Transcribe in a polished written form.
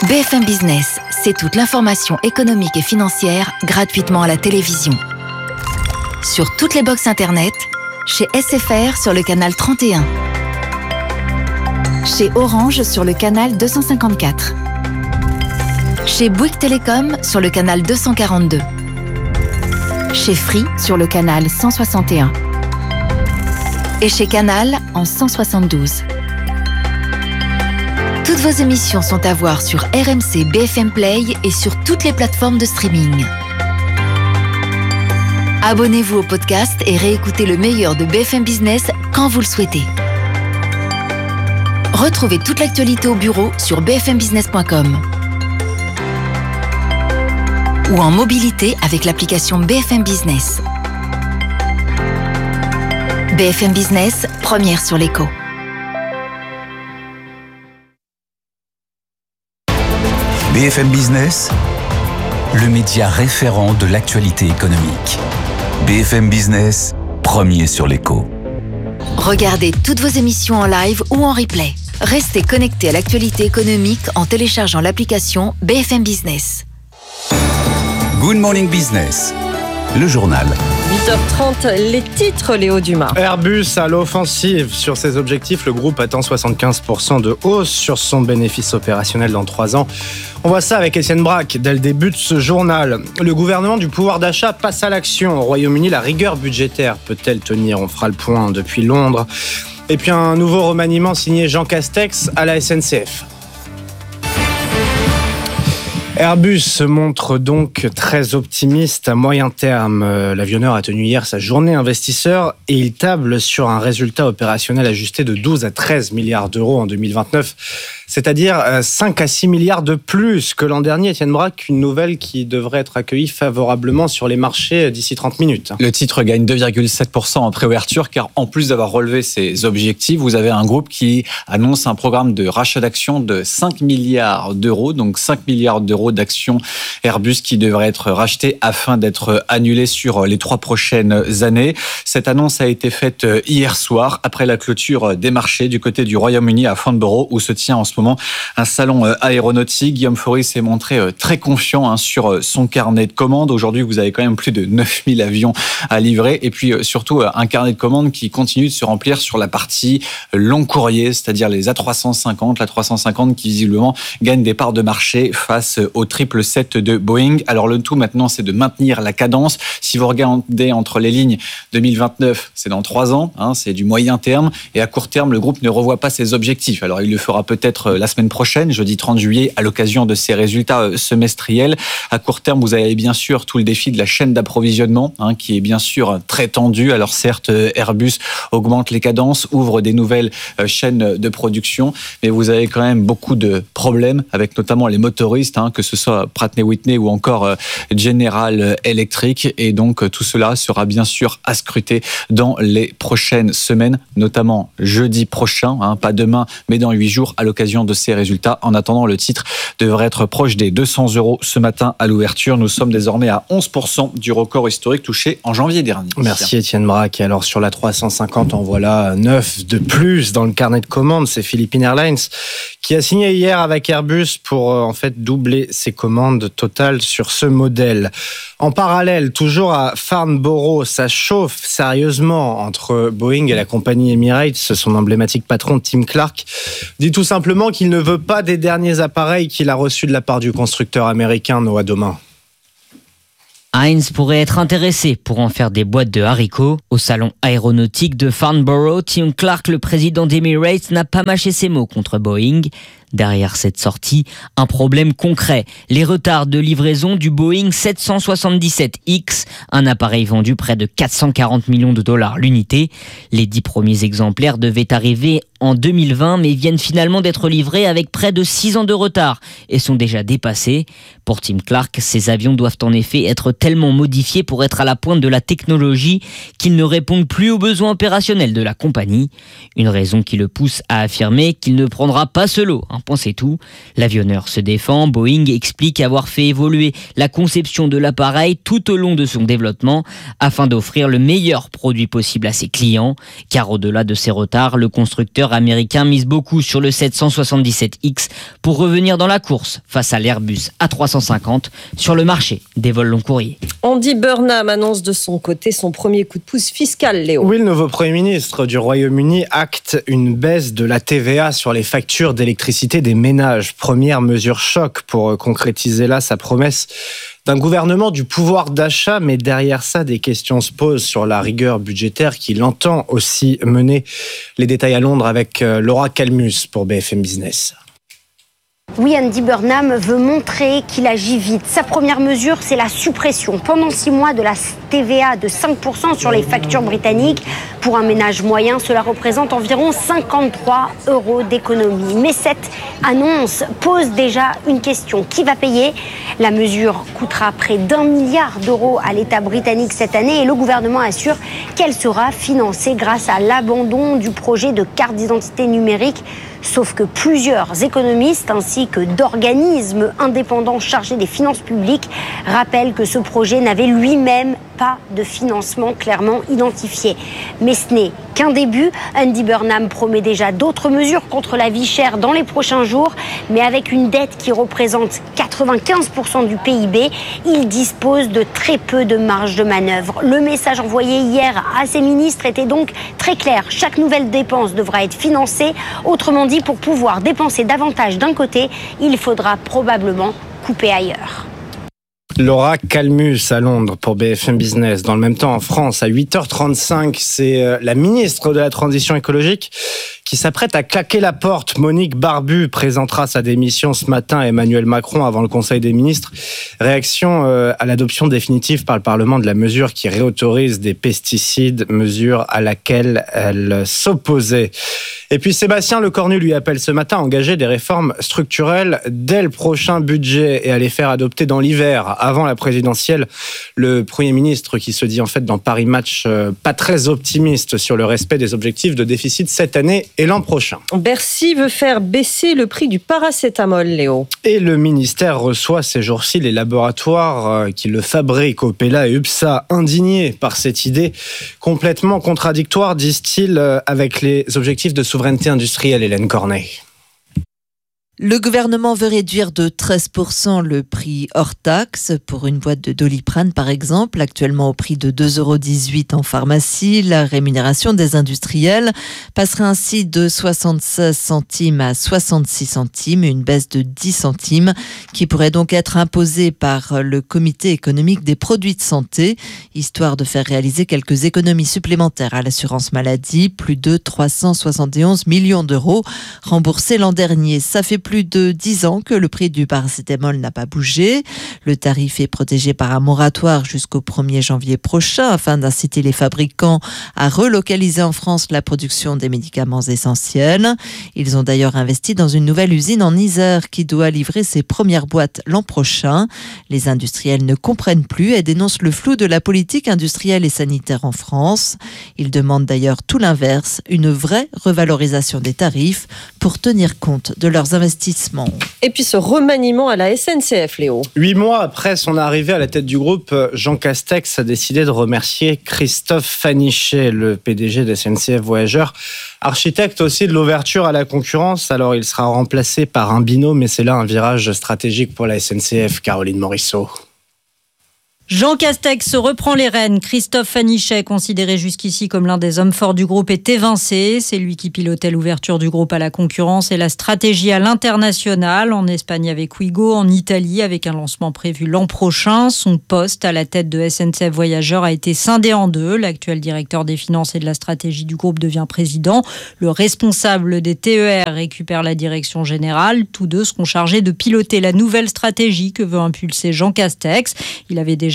BFM Business, c'est toute l'information économique et financière gratuitement à la télévision. Sur toutes les box internet, chez SFR sur le canal 31, chez Orange sur le canal 254, chez Bouygues Télécom sur le canal 242, chez Free sur le canal 161 et chez Canal en 172. Toutes vos émissions sont à voir sur RMC BFM Play et sur toutes les plateformes de streaming. Abonnez-vous au podcast et réécoutez le meilleur de BFM Business quand vous le souhaitez. Retrouvez toute l'actualité au bureau sur bfmbusiness.com ou en mobilité avec l'application BFM Business. BFM Business, première sur l'écho. BFM Business, le média référent de l'actualité économique. BFM Business, premier sur l'écho. Regardez toutes vos émissions en live ou en replay. Restez connectés à l'actualité économique en téléchargeant l'application BFM Business. Good Morning Business, le journal. 8h30, les titres, Léo Dumas. Airbus à l'offensive. Sur ses objectifs, le groupe attend 75% de hausse sur son bénéfice opérationnel dans 3 ans. On voit ça avec Étienne Braque dès le début de ce journal. Le gouvernement du pouvoir d'achat passe à l'action. Au Royaume-Uni, la rigueur budgétaire peut-elle tenir ? On fera le point depuis Londres. Et puis un nouveau remaniement signé Jean Castex à la SNCF. Airbus se montre donc très optimiste à moyen terme. L'avionneur a tenu hier sa journée investisseur et il table sur un résultat opérationnel ajusté de 12 à 13 milliards d'euros en 2029, c'est-à-dire 5 à 6 milliards de plus que l'an dernier. Étienne Braque, une nouvelle qui devrait être accueillie favorablement sur les marchés d'ici 30 minutes. Le titre gagne 2,7% en préouverture car en plus d'avoir relevé ses objectifs, vous avez un groupe qui annonce un programme de rachat d'actions de 5 milliards d'euros, donc 5 milliards d'euros d'actions Airbus qui devraient être rachetées afin d'être annulées sur les 3 prochaines années. Cette annonce a été faite hier soir après la clôture des marchés du côté du Royaume-Uni à Farnborough où se tient en ce moment un salon aéronautique. Guillaume Faury s'est montré très confiant sur son carnet de commandes. Aujourd'hui, vous avez quand même plus de 9000 avions à livrer et puis surtout un carnet de commandes qui continue de se remplir sur la partie long courrier, c'est-à-dire les A350, l'A350 qui visiblement gagne des parts de marché face au 777 de Boeing. Alors le tout maintenant, c'est de maintenir la cadence. Si vous regardez entre les lignes, 2029, c'est dans 3 ans, c'est du moyen terme. Et à court terme, le groupe ne revoit pas ses objectifs. Alors il le fera peut-être la semaine prochaine, jeudi 30 juillet, à l'occasion de ses résultats semestriels. À court terme, vous avez bien sûr tout le défi de la chaîne d'approvisionnement, qui est bien sûr très tendu. Alors certes, Airbus augmente les cadences, ouvre des nouvelles chaînes de production, mais vous avez quand même beaucoup de problèmes avec notamment les motoristes, que ce soit Pratt & Whitney ou encore General Electric. Et donc, tout cela sera bien sûr à scruter dans les prochaines semaines, notamment jeudi prochain, pas demain, mais dans 8 jours, à l'occasion de ces résultats. En attendant, le titre devrait être proche des 200 € ce matin à l'ouverture. Nous sommes désormais à 11% du record historique touché en janvier dernier. Merci Étienne Braque. Et alors, sur la 350, en voilà 9 de plus dans le carnet de commandes. C'est Philippine Airlines qui a signé hier avec Airbus pour en fait doubler ses commandes totales sur ce modèle. En parallèle, toujours à Farnborough, ça chauffe sérieusement entre Boeing et la compagnie Emirates. Son emblématique patron Tim Clark dit tout simplement qu'il ne veut pas des derniers appareils qu'il a reçus de la part du constructeur américain Noah Domain. Heinz pourrait être intéressé pour en faire des boîtes de haricots. Au salon aéronautique de Farnborough, Tim Clark, le président d'Emirates, n'a pas mâché ses mots contre Boeing. Derrière cette sortie, un problème concret. Les retards de livraison du Boeing 777X, un appareil vendu près de 440 millions de dollars l'unité. Les 10 premiers exemplaires devaient arriver en 2020, mais viennent finalement d'être livrés avec près de 6 ans de retard et sont déjà dépassés. Pour Tim Clark, ces avions doivent en effet être tellement modifiés pour être à la pointe de la technologie qu'ils ne répondent plus aux besoins opérationnels de la compagnie. Une raison qui le pousse à affirmer qu'il ne prendra pas ce lot point c'est tout. L'avionneur se défend, Boeing explique avoir fait évoluer la conception de l'appareil tout au long de son développement afin d'offrir le meilleur produit possible à ses clients. Car au-delà de ses retards, le constructeur américain mise beaucoup sur le 777X pour revenir dans la course face à l'Airbus A350 sur le marché des vols long courriers. Andy Burnham annonce de son côté son premier coup de pouce fiscal, Léo. Oui, le nouveau Premier ministre du Royaume-Uni acte une baisse de la TVA sur les factures d'électricité des ménages. Première mesure choc pour concrétiser là sa promesse d'un gouvernement du pouvoir d'achat, mais derrière ça, des questions se posent sur la rigueur budgétaire qu'il entend aussi mener. Les détails à Londres avec Laura Calmus pour BFM Business. Oui, Andy Burnham veut montrer qu'il agit vite. Sa première mesure, c'est la suppression pendant 6 mois de la TVA de 5% sur les factures britanniques. Pour un ménage moyen, cela représente environ 53 € d'économie. Mais cette annonce pose déjà une question. Qui va payer ? La mesure coûtera près d'1 milliard d'euros à l'État britannique cette année et le gouvernement assure qu'elle sera financée grâce à l'abandon du projet de carte d'identité numérique. Sauf que plusieurs économistes ainsi que d'organismes indépendants chargés des finances publiques rappellent que ce projet n'avait lui-même pas de financement clairement identifié. Mais ce n'est qu'un début. Andy Burnham promet déjà d'autres mesures contre la vie chère dans les prochains jours, mais avec une dette qui représente 95% du PIB, il dispose de très peu de marge de manœuvre. Le message envoyé hier à ses ministres était donc très clair. Chaque nouvelle dépense devra être financée. Autrement dit, pour pouvoir dépenser davantage d'un côté, il faudra probablement couper ailleurs. Laura Calmus à Londres pour BFM Business. Dans le même temps, en France, à 8h35, c'est la ministre de la Transition écologique qui s'apprête à claquer la porte. Monique Barbu présentera sa démission ce matin à Emmanuel Macron avant le Conseil des ministres. Réaction à l'adoption définitive par le Parlement de la mesure qui réautorise des pesticides, mesure à laquelle elle s'opposait. Et puis Sébastien Lecornu lui appelle ce matin à engager des réformes structurelles dès le prochain budget et à les faire adopter dans l'hiver, avant la présidentielle. Le Premier ministre qui se dit en fait dans Paris Match pas très optimiste sur le respect des objectifs de déficit cette année et l'an prochain. Bercy veut faire baisser le prix du paracétamol, Léo. Et le ministère reçoit ces jours-ci les laboratoires qui le fabriquent, Opella et UPSA, indignés par cette idée complètement contradictoire, disent-ils, avec les objectifs de souveraineté industrielle, Hélène Cornet. Le gouvernement veut réduire de 13% le prix hors taxe pour une boîte de Doliprane, par exemple, actuellement au prix de 2,18 € en pharmacie. La rémunération des industriels passerait ainsi de 76 centimes à 66 centimes, une baisse de 10 centimes qui pourrait donc être imposée par le Comité économique des produits de santé, histoire de faire réaliser quelques économies supplémentaires à l'assurance maladie, plus de 371 millions d'euros remboursés l'an dernier. Ça fait plus de 10 ans que le prix du paracétamol n'a pas bougé. Le tarif est protégé par un moratoire jusqu'au 1er janvier prochain afin d'inciter les fabricants à relocaliser en France la production des médicaments essentiels. Ils ont d'ailleurs investi dans une nouvelle usine en Isère qui doit livrer ses premières boîtes l'an prochain. Les industriels ne comprennent plus et dénoncent le flou de la politique industrielle et sanitaire en France. Ils demandent d'ailleurs tout l'inverse, une vraie revalorisation des tarifs pour tenir compte de leurs investissements. Et puis ce remaniement à la SNCF, Léo. 8 mois après son arrivée à la tête du groupe, Jean Castex a décidé de remercier Christophe Fanichet, le PDG de SNCF Voyageurs, architecte aussi de l'ouverture à la concurrence. Alors il sera remplacé par un binôme, mais c'est là un virage stratégique pour la SNCF, Caroline Morisseau. Jean Castex reprend les rênes. Christophe Fanichet, considéré jusqu'ici comme l'un des hommes forts du groupe, est évincé. C'est lui qui pilotait l'ouverture du groupe à la concurrence et la stratégie à l'international, en Espagne avec Ouigo, en Italie avec un lancement prévu l'an prochain. Son poste à la tête de SNCF Voyageurs a été scindé en deux. L'actuel directeur des finances et de la stratégie du groupe devient président. Le responsable des TER récupère la direction générale. Tous deux seront chargés de piloter la nouvelle stratégie que veut impulser Jean Castex. Il avait déjà